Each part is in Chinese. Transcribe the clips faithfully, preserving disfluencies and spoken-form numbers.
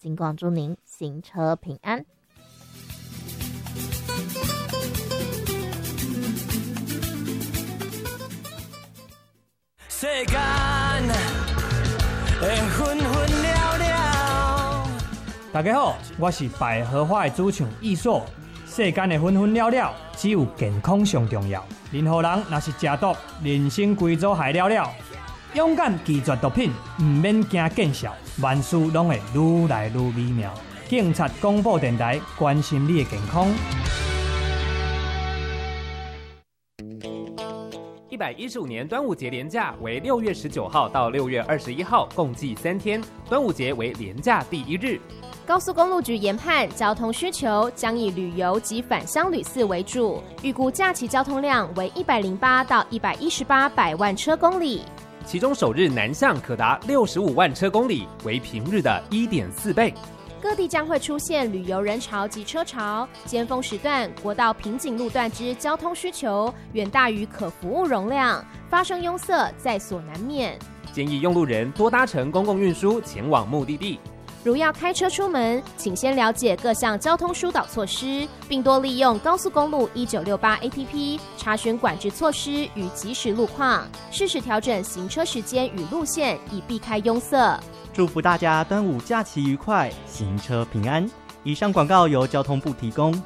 金广祝您行车平安。 世间会分分了了。 大家好，我是百合花的主唱艺硕。世间的分分了了，只有健康上重要。任何人若是食毒，人生规组害了了。勇敢拒绝毒品，唔免惊见效，万事拢会愈来愈美妙。警察广播电台关心你的健康。 一百一十五年端午节连假为六月十九号到六月二十一号，共计三天。端午节为连假第一日。 高速公路局研判，交通需求将以旅游及返乡旅次为主，预估假期交通量为一百零八到一百一十八百万车公里。 其中首日南向可达六十五万车公里，为平日的一点四倍。 各地将会出现旅游人潮及车潮，尖峰时段国道瓶颈路段之交通需求远大于可服务容量，发生拥塞在所难免。 建议用路人多搭乘公共运输前往目的地。 如要开车出门，请先了解各项交通疏导措施，并多利用高速公路一九六八 A P P 查询管制措施与即时路况，适时调整行车时间与路线，以避开拥塞。 祝福大家端午假期愉快，行车平安。以上广告由交通部提供。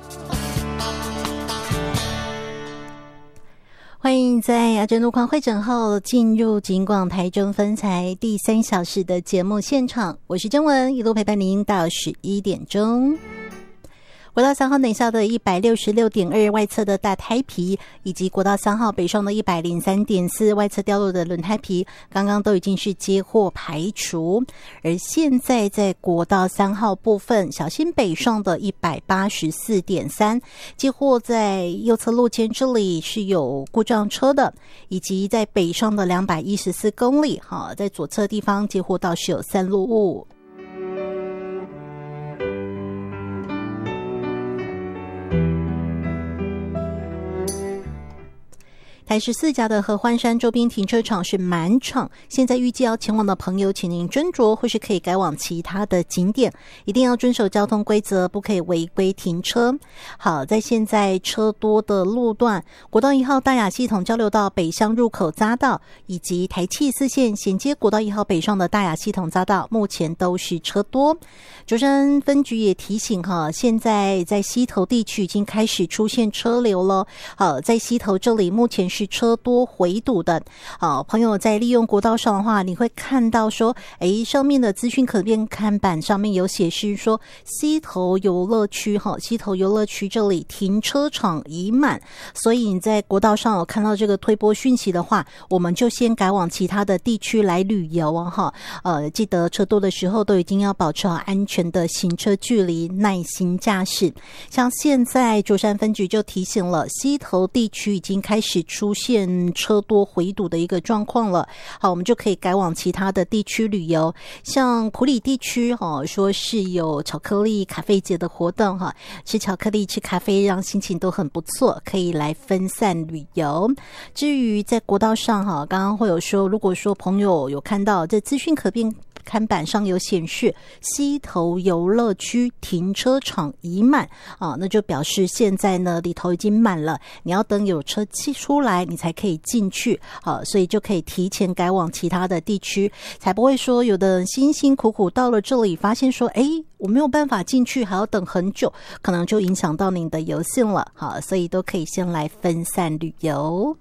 欢迎在亚洲路况会诊后进入警广台中分台第三小时的节目现场，我是甄文，一路陪伴您到十一点钟。国道三号内下的一百六十六点二外侧的大胎皮，以及国道三号北上的一百零三点四外侧掉落的轮胎皮，刚刚都已经是接获排除。而现在在国道三号部分，小心北上的一百八十四点三接获在右侧路肩这里是有故障车的，以及在北上的两百一十四公里，好，在左侧地方接获到是有散落物。台十四甲的合欢山周边停车场是满场，现在预计要前往的朋友，请您斟酌或是可以改往其他的景点，一定要遵守交通规则，不可以违规停车。好，在现在车多的路段，国道一号大雅系统交流道北向入口匝道，以及台七四线衔接国道一号北上的大雅系统匝道，目前都是车多。竹山分局也提醒哈，现在在溪头地区已经开始出现车流了。好，在溪头这里目前是是车多回堵的。好，朋友在利用国道上的话，你会看到说，诶，上面的资讯可变看板上面有显示说，溪头游乐区哈，溪头游乐区这里停车场已满，所以你在国道上有看到这个推播讯息的话，我们就先改往其他的地区来旅游啊哈。呃，记得车多的时候都已经要保持好安全的行车距离，耐心驾驶。像现在竹山分局就提醒了，溪头地区已经开始出现车多回堵的一个状况了。好，我们就可以改往其他的地区旅游，像埔里地区哈，说是有巧克力咖啡节的活动哈，吃巧克力吃咖啡让心情都很不错，可以来分散旅游。至于在国道上哈，刚刚会有说，如果说朋友有看到这资讯可变看板上有显示溪头游乐区停车场已满啊，那就表示现在呢里头已经满了，你要等有车出来你才可以进去啊，所以就可以提前改往其他的地区，才不会说有的人辛辛苦苦到了这里发现说，诶，我没有办法进去，还要等很久，可能就影响到您的游兴了。好，所以都可以先来分散旅游。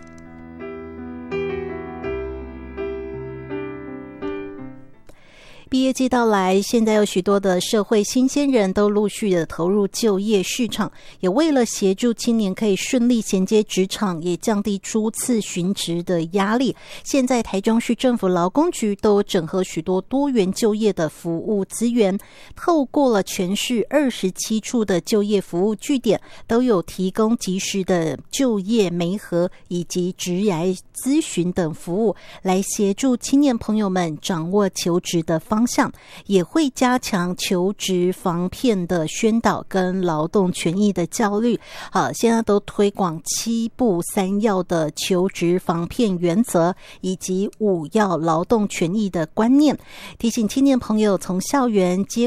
毕业季到来，现在有许多的社会新鲜人都陆续的投入就业市场，也为了协助青年可以顺利衔接职场，也降低初次寻职的压力。现在台中市政府劳工局都整合许多多元就业的服务资源，透过了全市二十七处的就业服务据点，都有提供及时的就业媒合以及职涯咨询等服务，来协助青年朋友们掌握求职的方向，也会加强求职防骗的宣导跟劳动权益的教育。好，现在都推广七不三要的求职防骗原则，以及五要劳动权益的观念，提醒青年朋友从校园接